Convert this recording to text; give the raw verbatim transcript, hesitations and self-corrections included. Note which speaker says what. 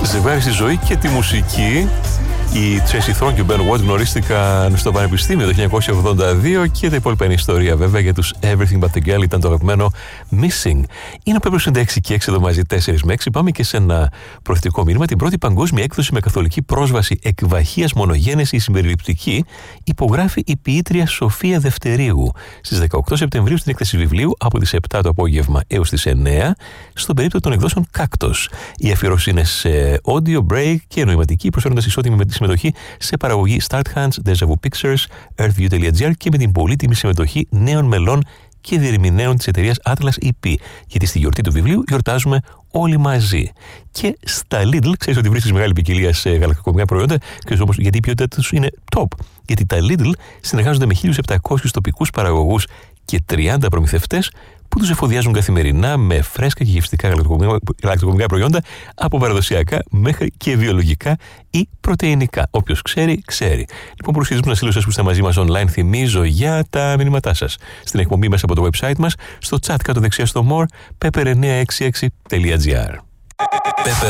Speaker 1: Ζευγάρι στη ζωή και τη μουσική. Οι Tracy Thorn και ο Ben Watt γνωρίστηκαν στο Πανεπιστήμιο το χίλια εννιακόσια ογδόντα δύο και τα υπόλοιπα είναι ιστορία βέβαια. Για τους Everything But The Girl ήταν το αγαπημένο Missing. Είναι ο Πέπρος ενενήντα έξι και έξι εδώ μαζί τέσσερα με έξι. Πάμε και σε ένα προθετικό μήνυμα. Την πρώτη παγκόσμια έκδοση με καθολική πρόσβαση εκβαχίας μονογένεση συμπεριληπτική υπογράφει η ποιήτρια Σοφία Δευτερίγου στις δεκαοκτώ Σεπτεμβρίου στην έκθεση βιβλίου από τις επτά το απόγευμα έως τις εννέα στον περίπτωση των εκδόσεων Cactos. Η αφιέρωση είναι σε audio break και νοηματική, προσφέροντας ισότιμη με τη συμμετοχή σε παραγωγή Start Hands, Deja Vu Pictures, earthview τελεία gr και με την πολύτιμη συμμετοχή νέων μελών και διερμηνέων της εταιρείας Atlas ι πι. Γιατί στη γιορτή του βιβλίου γιορτάζουμε όλοι μαζί. Και στα Lidl, ξέρεις ότι βρίσκεις μεγάλη ποικιλία σε γαλακτοκομικά προϊόντα, και όμως γιατί η ποιότητα τους είναι top. Γιατί τα Lidl συνεργάζονται με χίλιους επτακόσιους τοπικούς παραγωγούς και τριάντα προμηθευτές που τους εφοδιάζουν καθημερινά με φρέσκα και γευστικά γαλακτοκομικά προϊόντα από παραδοσιακά μέχρι και βιολογικά ή πρωτεϊνικά. Όποιος ξέρει, ξέρει. Λοιπόν, προσχετίζουμε να στείλω εσάς που είστε μαζί μας online, θυμίζω για τα μηνύματά σας στην εκπομπή μέσα από το website μας, στο chat κάτω δεξιά στο more, pepper εννιακόσια εξήντα έξι τελεία gr.